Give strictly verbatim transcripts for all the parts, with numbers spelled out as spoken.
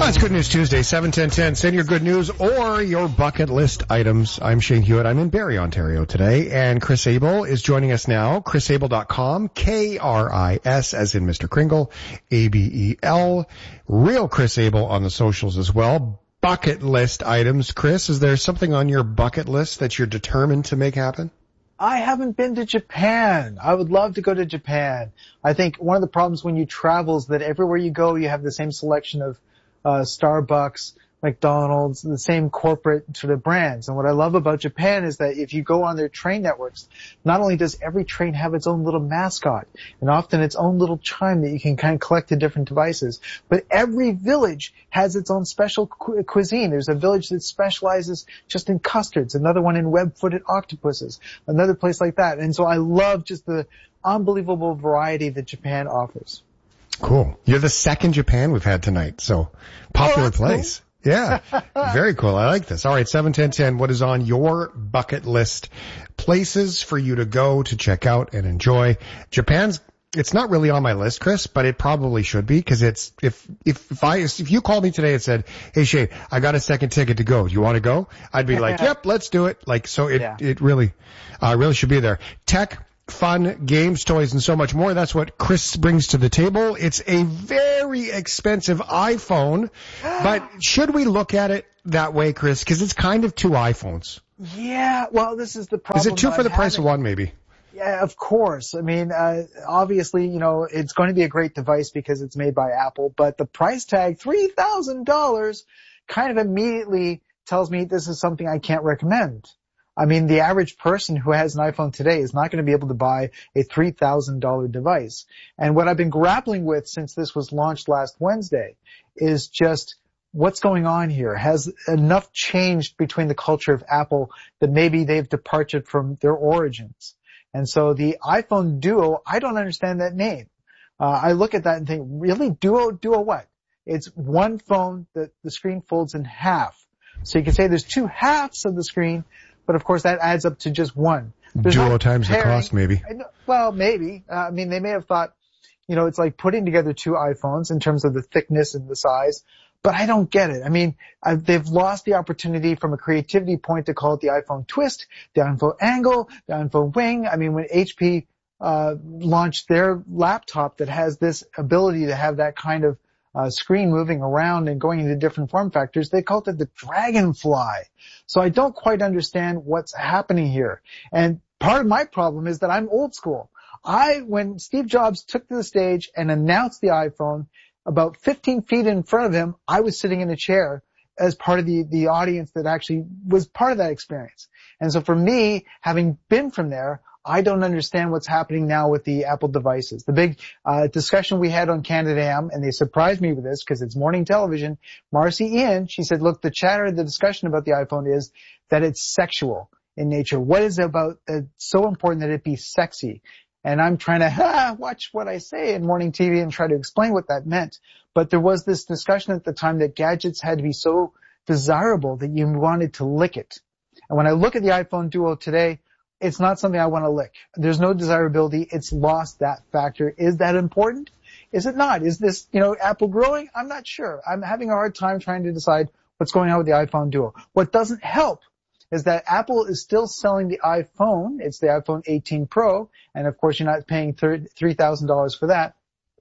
Well, it's Good News Tuesday, seven ten ten. Send your good news or your bucket list items. I'm Shane Hewitt. I'm in Barrie, Ontario today, and Chris Abel is joining us now. chris abel dot com, K R I S as in Mister Kringle, A B E L. Real Chris Abel on the socials as well. Bucket list items. Chris, is there something on your bucket list that you're determined to make happen? I haven't been to Japan. I would love to go to Japan. I think one of the problems when you travel is that everywhere you go, you have the same selection of uh Starbucks, McDonald's, the same corporate sort of brands. And what I love about Japan is that if you go on their train networks, not only does every train have its own little mascot and often its own little chime that you can kind of collect to different devices, but every village has its own special cu- cuisine. There's a village that specializes just in custards, another one in web-footed octopuses, another place like that. And so I love just the unbelievable variety that Japan offers. Cool. You're the second Japan we've had tonight, so popular oh, place. Cool. Yeah. Very cool. I like this. All right, seven ten ten. What is on your bucket list? Places for you to go to check out and enjoy. Japan's, it's not really on my list, Chris, but it probably should be because it's, if, if, if I, if you called me today and said, hey Shane, I got a second ticket to go. Do you want to go? I'd be like, yep, let's do it. Like, so it, yeah. it really, uh, really should be there. Tech, fun, games, toys, and so much more. That's what Chris brings to the table. It's a very expensive iPhone, but should we look at it that way, Chris? Because it's kind of two iPhones. Yeah, well, this is the problem. Is it two for the price of one, maybe? Yeah, of course. I mean, uh, obviously, you know, it's going to be a great device because it's made by Apple, but the price tag, three thousand dollars, kind of immediately tells me this is something I can't recommend. I mean, the average person who has an iPhone today is not going to be able to buy a three thousand dollars device. And what I've been grappling with since this was launched last Wednesday is just what's going on here. Has enough changed between the culture of Apple that maybe they've departed from their origins? And so the iPhone Duo, I don't understand that name. Uh, I look at that and think, really? Duo? Duo what? It's one phone that the screen folds in half. So you can say there's two halves of the screen, but of course that adds up to just one. There's Duo times the cost, maybe. Well, maybe. Uh, I mean, they may have thought, you know, it's like putting together two iPhones in terms of the thickness and the size, but I don't get it. I mean, uh, they've lost the opportunity from a creativity point to call it the iPhone twist, the iPhone angle, the iPhone wing. I mean, when H P uh launched their laptop that has this ability to have that kind of Uh, screen moving around and going into different form factors, they called it the Dragonfly. So I don't quite understand what's happening here. And part of my problem is that I'm old school. I, when Steve Jobs took to the stage and announced the iPhone, about fifteen feet in front of him, I was sitting in a chair as part of the, the audience that actually was part of that experience. And so for me, having been from there, I don't understand what's happening now with the Apple devices. The big uh discussion we had on Canada Am, and they surprised me with this because it's morning television, Marcy Ian, she said, look, the chatter, the discussion about the iPhone is that it's sexual in nature. What is it about uh, so important that it be sexy? And I'm trying to ah, watch what I say in morning T V and try to explain what that meant. But there was this discussion at the time that gadgets had to be so desirable that you wanted to lick it. And when I look at the iPhone Duo today, it's not something I want to lick. There's no desirability. It's lost that factor. Is that important? Is it not? Is this, you know, Apple growing? I'm not sure. I'm having a hard time trying to decide what's going on with the iPhone Duo. What doesn't help is that Apple is still selling the iPhone. It's the iPhone eighteen Pro. And of course, you're not paying three thousand dollars for that.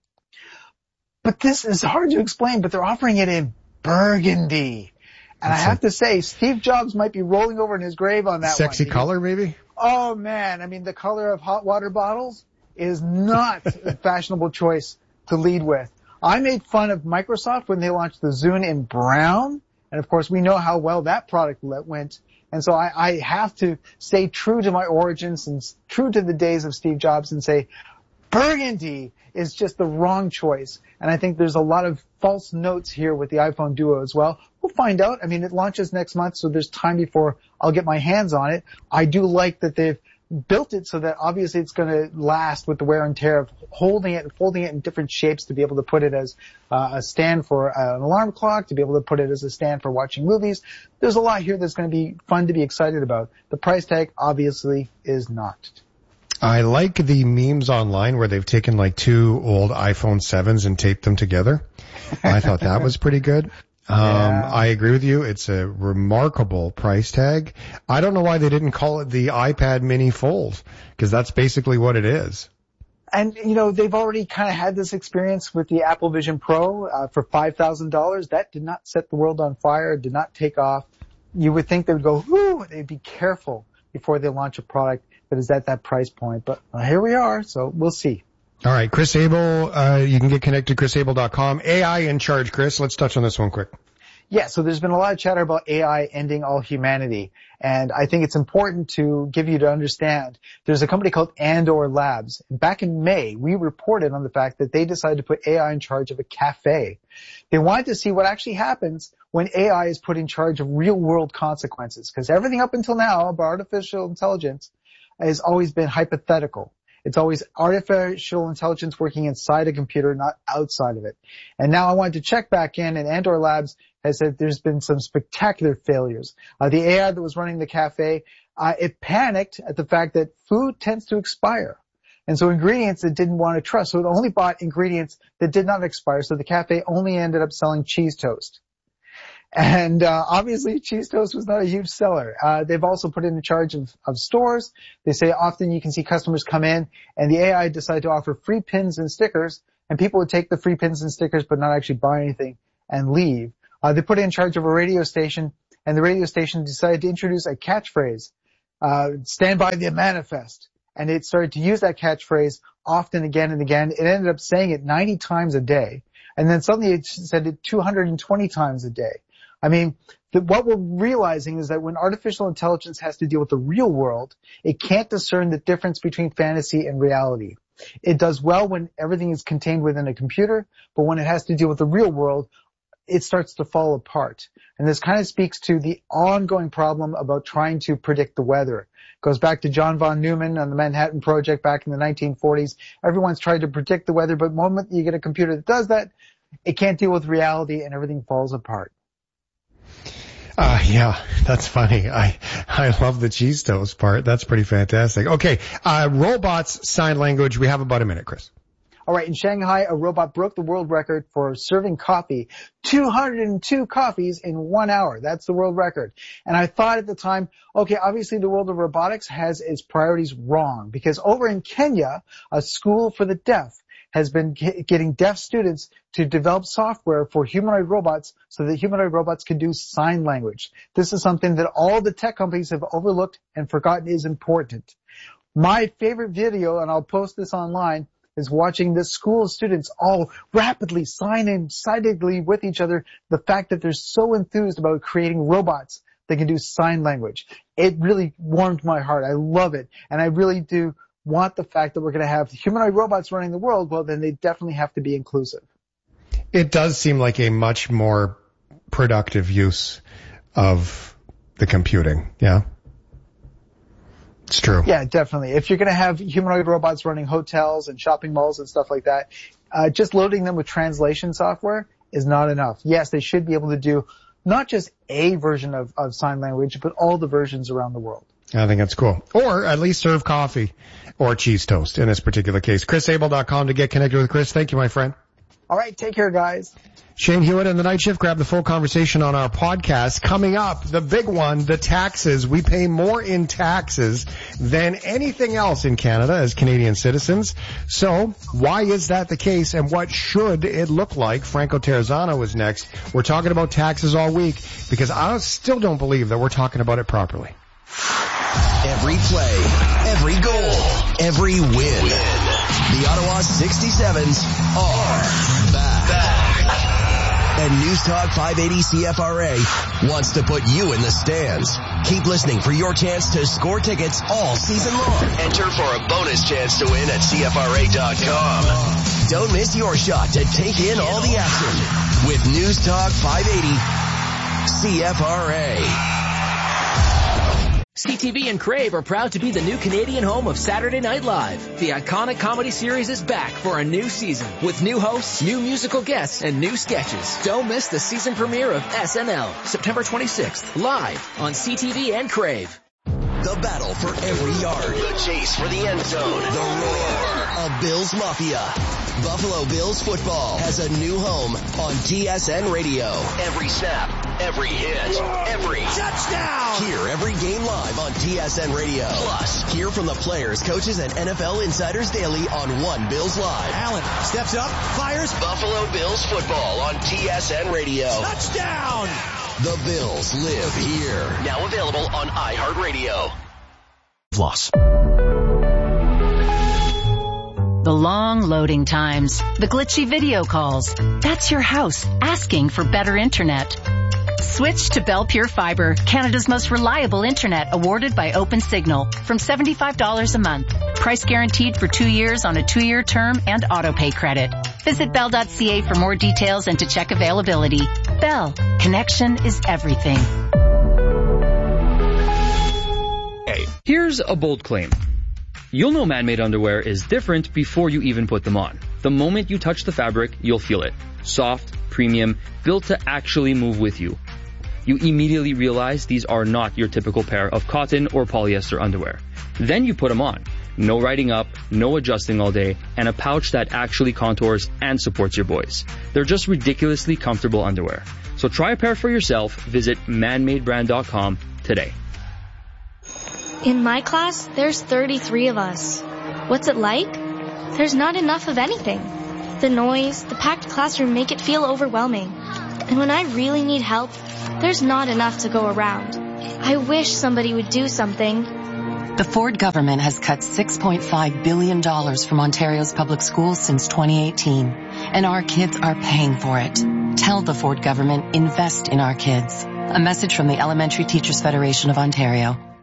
But this is hard to explain, but they're offering it in burgundy. And That's I have to say, Steve Jobs might be rolling over in his grave on that sexy one. Sexy color, maybe? Oh man, I mean the color of hot water bottles is not a fashionable choice to lead with. I made fun of Microsoft when they launched the Zune in brown, and of course we know how well that product went. And so I, I have to stay true to my origins and true to the days of Steve Jobs and say, burgundy is just the wrong choice. And I think there's a lot of false notes here with the iPhone Duo as well. We'll find out. I mean, it launches next month, so there's time before I'll get my hands on it. I do like that they've built it so that obviously it's going to last with the wear and tear of holding it and folding it in different shapes to be able to put it as uh, a stand for uh, an alarm clock, to be able to put it as a stand for watching movies. There's a lot here that's going to be fun to be excited about. The price tag obviously is not. I like the memes online where they've taken like two old iPhone sevens and taped them together. I thought that was pretty good. Um, Yeah. I agree with you. It's a remarkable price tag. I don't know why they didn't call it the iPad Mini Fold, because that's basically what it is. And, you know, they've already kind of had this experience with the Apple Vision Pro uh, for five thousand dollars. That did not set the world on fire, did not take off. You would think they would go, whoo, they'd be careful before they launch a product that is at that price point. But uh, here we are, so we'll see. All right, Chris Abel, uh, you can get connected to chris abel dot com. A I in charge, Chris. Let's touch on this one quick. Yeah, so there's been a lot of chatter about A I ending all humanity. And I think it's important to give you to understand there's a company called Andor Labs. Back in May, we reported on the fact that they decided to put A I in charge of a cafe. They wanted to see what actually happens when A I is put in charge of real world consequences. Because everything up until now about artificial intelligence has always been hypothetical. It's always artificial intelligence working inside a computer, not outside of it. And now I wanted to check back in, and Andor Labs has said there's been some spectacular failures. Uh, the A I that was running the cafe, uh, it panicked at the fact that food tends to expire. And so ingredients it didn't want to trust. So it only bought ingredients that did not expire. So the cafe only ended up selling cheese toast. And uh, obviously, cheese toast was not a huge seller. Uh, they've also put it in charge of, of stores. They say often you can see customers come in, and the A I decide to offer free pins and stickers, and people would take the free pins and stickers but not actually buy anything and leave. Uh, they put it in charge of a radio station, and the radio station decided to introduce a catchphrase, uh, stand by the manifest. And it started to use that catchphrase often again and again. It ended up saying it ninety times a day. And then suddenly it said it two hundred twenty times a day. I mean, the, what we're realizing is that when artificial intelligence has to deal with the real world, it can't discern the difference between fantasy and reality. It does well when everything is contained within a computer, but when it has to deal with the real world, it starts to fall apart. And this kind of speaks to the ongoing problem about trying to predict the weather. It goes back to John von Neumann on the Manhattan Project back in the nineteen forties. Everyone's tried to predict the weather, but the moment you get a computer that does that, it can't deal with reality and everything falls apart. Uh, yeah, that's funny. I, I love the cheese toast part. That's pretty fantastic. Okay, uh, robots, sign language. We have about a minute, Chris. All right, in Shanghai, a robot broke the world record for serving coffee. two hundred two coffees in one hour. That's the world record. And I thought at the time, okay, obviously the world of robotics has its priorities wrong, because over in Kenya, a school for the deaf has been getting deaf students to develop software for humanoid robots so that humanoid robots can do sign language. This is something that all the tech companies have overlooked and forgotten is important. My favorite video, and I'll post this online, is watching this school of students all rapidly sign in silently with each other the fact that they're so enthused about creating robots that can do sign language. It really warmed my heart. I love it. And I really do want the fact that we're going to have humanoid robots running the world. Well, then they definitely have to be inclusive. It does seem like a much more productive use of the computing. Yeah. It's true. Yeah, definitely. If you're going to have humanoid robots running hotels and shopping malls and stuff like that, uh, just loading them with translation software is not enough. Yes, they should be able to do not just a version of, of sign language, but all the versions around the world. I think that's cool. Or at least serve coffee or cheese toast in this particular case. chris abel dot com to get connected with Chris. Thank you, my friend. All right, take care, guys. Shane Hewitt and the Night Shift. Grab the full conversation on our podcast. Coming up, the big one, the taxes. We pay more in taxes than anything else in Canada as Canadian citizens. So why is that the case, and what should it look like? Franco Terrazzano is next. We're talking about taxes all week because I still don't believe that we're talking about it properly. Every play, every goal, every win. The Ottawa sixty-sevens are back. back. And News Talk five eighty C F R A wants to put you in the stands. Keep listening for your chance to score tickets all season long. Enter for a bonus chance to win at C F R A dot com. Don't miss your shot to take in all the action with News Talk five eighty C F R A. C T V and Crave are proud to be the new Canadian home of Saturday Night Live. The iconic comedy series is back for a new season with new hosts, new musical guests, and new sketches. Don't miss the season premiere of S N L, September twenty-sixth, live on C T V and Crave. The battle for every yard. The chase for the end zone. The roar of Bills Mafia. Buffalo Bills football has a new home on T S N Radio. Every snap, every hit, every touchdown. Hear every game live on T S N Radio. Plus, hear from the players, coaches, and N F L insiders daily on One Bills Live. Allen steps up, fires. Buffalo Bills football on T S N Radio. Touchdown. The Bills live here. Now available on iHeartRadio. Floss. The long loading times, the glitchy video calls. That's your house asking for better internet. Switch to Bell Pure Fiber, Canada's most reliable internet, awarded by OpenSignal, from seventy-five dollars a month. Price guaranteed for two years on a two-year term and auto-pay credit. Visit bell dot c a for more details and to check availability. Bell, connection is everything. Hey, here's a bold claim. You'll know man-made underwear is different before you even put them on. The moment you touch the fabric, you'll feel it. Soft, premium, built to actually move with you. You immediately realize these are not your typical pair of cotton or polyester underwear. Then you put them on. No riding up, no adjusting all day, and a pouch that actually contours and supports your boys. They're just ridiculously comfortable underwear. So try a pair for yourself. Visit man made brand dot com today. In my class, there's thirty-three of us. What's it like? There's not enough of anything. The noise, the packed classroom make it feel overwhelming. And when I really need help, there's not enough to go around. I wish somebody would do something. The Ford government has cut six point five billion dollars from Ontario's public schools since twenty eighteen, and our kids are paying for it. Tell the Ford government, invest in our kids. A message from the Elementary Teachers Federation of Ontario.